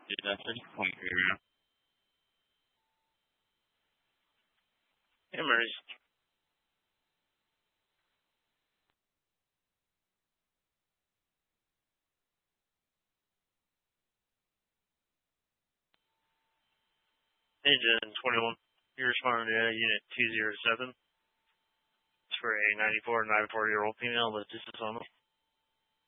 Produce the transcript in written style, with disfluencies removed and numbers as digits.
Yeah, 30 point area. Emery. Engine 21. You're responding to Unit 207. It's for a 94 and 94-year-old female with dysautonomia.